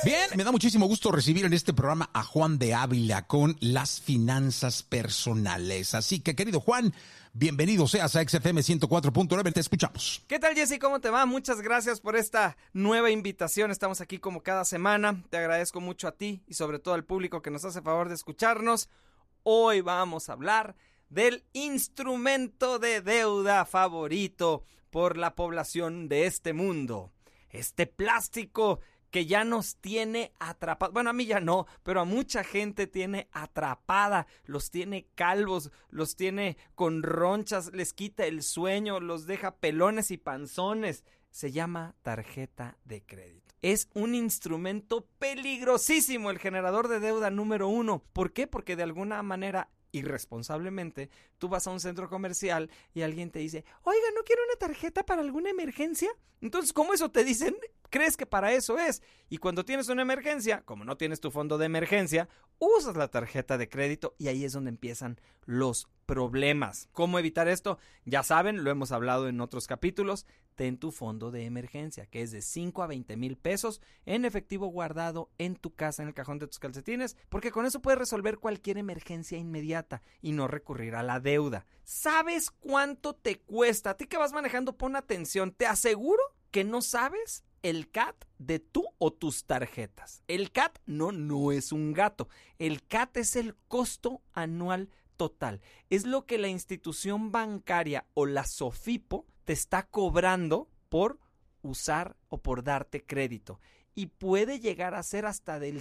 Bien, me da muchísimo gusto recibir en este programa a Juan de Ávila con las finanzas personales. Así que, querido Juan, bienvenido seas a XFM 104.9, te escuchamos. ¿Qué tal, Jesse? ¿Cómo te va? Muchas gracias por esta nueva invitación. Estamos aquí como cada semana. Te agradezco mucho a ti y sobre todo al público que nos hace favor de escucharnos. Hoy vamos a hablar del instrumento de deuda favorito por la población de este mundo. Este plástico que ya nos tiene atrapados. Bueno, a mí ya no, pero a mucha gente tiene atrapada. Los tiene calvos, los tiene con ronchas, les quita el sueño, los deja pelones y panzones. Se llama tarjeta de crédito. Es un instrumento peligrosísimo, el generador de deuda número 1. ¿Por qué? Porque de alguna manera, irresponsablemente, tú vas a un centro comercial y alguien te dice, oiga, ¿no quiere una tarjeta para alguna emergencia? Entonces, ¿cómo eso te dicen? ¿Crees que para eso es? Y cuando tienes una emergencia, como no tienes tu fondo de emergencia, usas la tarjeta de crédito y ahí es donde empiezan los problemas. ¿Cómo evitar esto? Ya saben, lo hemos hablado en otros capítulos. Ten tu fondo de emergencia, que es de 5 a 20 mil pesos en efectivo guardado en tu casa, en el cajón de tus calcetines, porque con eso puedes resolver cualquier emergencia inmediata y no recurrir a la deuda. ¿Sabes cuánto te cuesta? A ti que vas manejando, pon atención. Te aseguro que no sabes el CAT de tú o tus tarjetas. El CAT no es un gato. El CAT es el costo anual total. Es lo que la institución bancaria o la SOFIPO te está cobrando por usar o por darte crédito. Y puede llegar a ser hasta del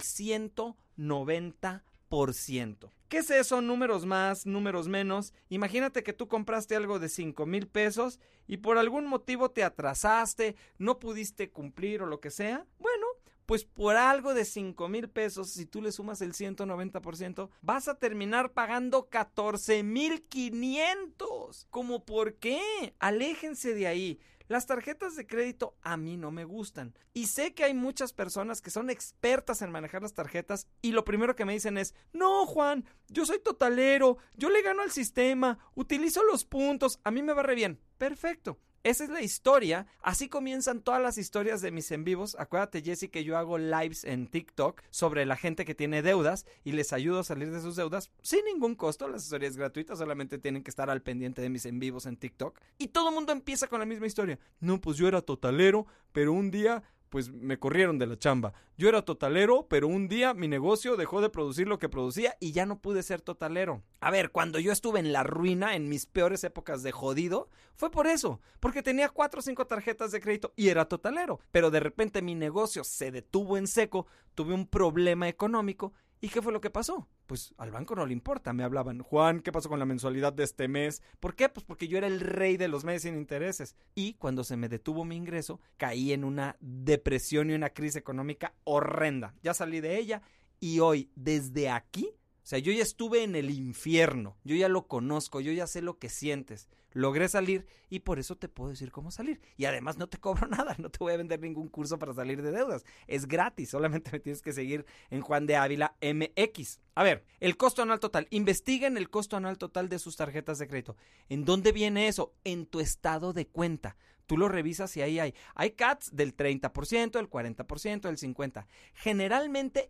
190%. ¿Qué es eso? Números más, números menos. Imagínate que tú compraste algo de 5,000 pesos y por algún motivo te atrasaste, no pudiste cumplir o lo que sea. Bueno, pues por algo de 5,000 pesos, si tú le sumas el 190%, vas a terminar pagando 14,500. ¿Cómo por qué? Aléjense de ahí. Las tarjetas de crédito a mí no me gustan. Y sé que hay muchas personas que son expertas en manejar las tarjetas y lo primero que me dicen es, no, Juan, yo soy totalero, yo le gano al sistema, utilizo los puntos, a mí me va re bien. Perfecto. Esa es la historia, así comienzan todas las historias de mis en vivos. Acuérdate, Jessy, que yo hago lives en TikTok sobre la gente que tiene deudas y les ayudo a salir de sus deudas sin ningún costo. La asesoría es gratuita, solamente tienen que estar al pendiente de mis en vivos en TikTok. Y todo el mundo empieza con la misma historia. No, pues yo era totalero, pero un día pues me corrieron de la chamba. Yo era totalero, pero un día mi negocio dejó de producir lo que producía y ya no pude ser totalero. A ver, cuando yo estuve en la ruina, en mis peores épocas de jodido, fue por eso, porque tenía 4 o 5 tarjetas de crédito y era totalero. Pero de repente mi negocio se detuvo en seco, tuve un problema económico. ¿Y qué fue lo que pasó? Pues al banco no le importa, me hablaban, Juan, ¿qué pasó con la mensualidad de este mes? ¿Por qué? Pues porque yo era el rey de los meses sin intereses. Y cuando se me detuvo mi ingreso, caí en una depresión y una crisis económica horrenda. Ya salí de ella y hoy, desde aquí, o sea, yo ya estuve en el infierno, yo ya lo conozco, yo ya sé lo que sientes. Logré salir y por eso te puedo decir cómo salir. Y además no te cobro nada, no te voy a vender ningún curso para salir de deudas. Es gratis, solamente me tienes que seguir en Juan de Ávila MX. A ver, el costo anual total. Investiguen el costo anual total de sus tarjetas de crédito. ¿En dónde viene eso? En tu estado de cuenta. Tú lo revisas y ahí hay CATs del 30%, del 40%, del 50%. Generalmente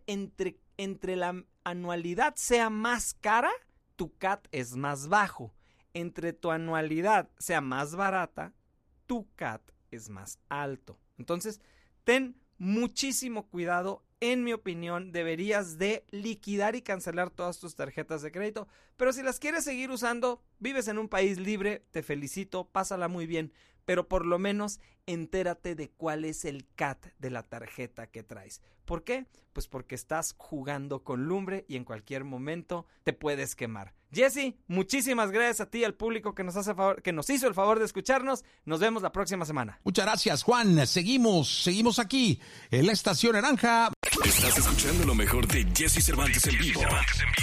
entre la anualidad sea más cara, tu CAT es más bajo. Entre tu anualidad sea más barata, tu CAT es más alto. Entonces, ten muchísimo cuidado. En mi opinión, deberías de liquidar y cancelar todas tus tarjetas de crédito. Pero si las quieres seguir usando, vives en un país libre, te felicito, pásala muy bien. Pero por lo menos entérate de cuál es el CAT de la tarjeta que traes. ¿Por qué? Pues porque estás jugando con lumbre y en cualquier momento te puedes quemar. Jessy, muchísimas gracias a ti y al público que nos hizo el favor de escucharnos. Nos vemos la próxima semana. Muchas gracias, Juan. Seguimos aquí en la Estación Naranja. Estás escuchando lo mejor de Jessy Cervantes en vivo.